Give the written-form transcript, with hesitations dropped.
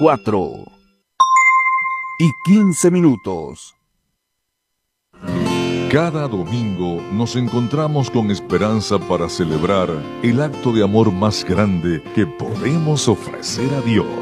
4:15. Cada domingo nos encontramos con esperanza para celebrar el acto de amor más grande que podemos ofrecer a Dios.